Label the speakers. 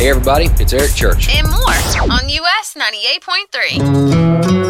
Speaker 1: Hey everybody, it's Eric Church.
Speaker 2: And more on US 98.3.